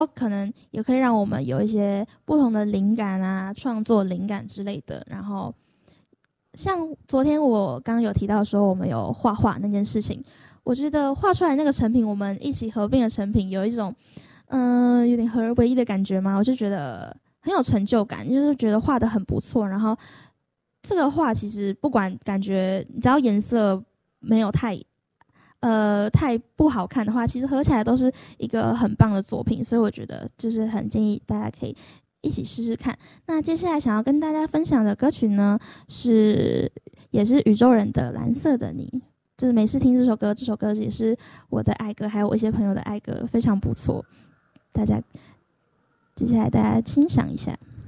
可能也可以让我们有一些不同的灵感啊，创作灵感之类的。然后像昨天我刚刚有提到说我们有画画那件事情，我觉得画出来那个成品，我们一起合并的成品，有一种有点合而为一的感觉嘛，我就觉得很有成就感，就是觉得画的很不错。然后这个画其实不管感觉，只要颜色没有太不好看的话，其实合起来都是一个很棒的作品，所以我觉得就是很建议大家可以一起试试看。那接下来想要跟大家分享的歌曲呢，也是宇宙人的《蓝色的你》。就是每次听这首歌，这首歌也是我的爱歌，还有我一些朋友的爱歌，非常不错。接下来大家欣赏一下。